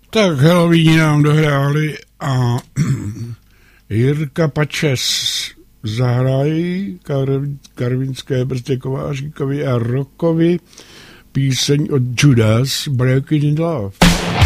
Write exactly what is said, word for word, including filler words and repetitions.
Tak Halloweeni nám dohráli a Jirka Pačes zahrají Kar- Karvinské Brzdě Kováříkovi a Rockovi píseň od Judas Breaking in Love.